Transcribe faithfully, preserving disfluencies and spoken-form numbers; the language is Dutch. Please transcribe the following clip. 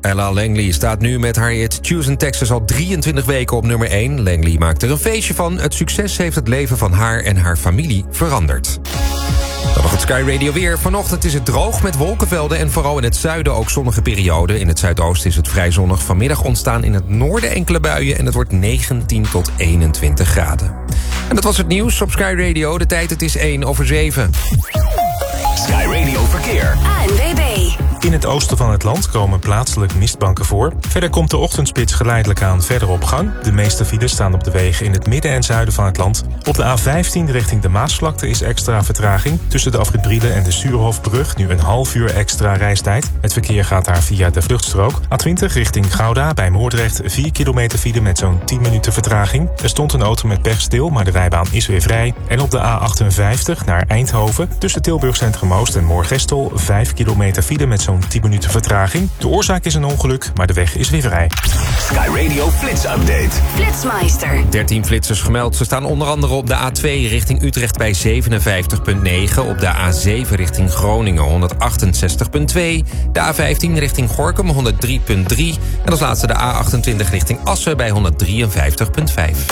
Ella Langley staat nu met haar hit Choose Texas al drieëntwintig weken op nummer één. Langley maakt er een feestje van. Het succes heeft het leven van haar en haar familie veranderd. Dan nog het Sky Radio weer. Vanochtend is het droog met wolkenvelden en vooral in het zuiden ook zonnige perioden. In het zuidoosten is het vrij zonnig. Vanmiddag ontstaan in het noorden enkele buien en het wordt negentien tot eenentwintig graden. En dat was het nieuws op Sky Radio. De tijd, het is één over zeven. Sky Radio Verkeer. A N W B. In het oosten van het land komen plaatselijk mistbanken voor. Verder komt de ochtendspits geleidelijk aan verder op gang. De meeste files staan op de wegen in het midden en zuiden van het land. Op de A vijftien richting de Maasvlakte is extra vertraging. Tussen de afrit Brielen en de Suurhofbrug nu een half uur extra reistijd. Het verkeer gaat daar via de vluchtstrook. A twintig richting Gouda bij Moordrecht vier kilometer file met zo'n tien minuten vertraging. Er stond een auto met pech stil, maar de rijbaan is weer vrij. En op de A achtenvijftig naar Eindhoven tussen Tilburg Centrum Oost en Moorgestel vijf kilometer file met zo'n tien minuten vertraging. De oorzaak is een ongeluk, maar de weg is weer vrij. Sky Radio Flits Update. Flitsmeister. dertien flitsers gemeld. Ze staan onder andere op de A twee richting Utrecht bij zevenenvijftig komma negen. Op de A zeven richting Groningen honderdachtenzestig komma twee. De A vijftien richting Gorinchem honderddrie komma drie. En als laatste de A achtentwintig richting Assen bij honderddrieënvijftig komma vijf.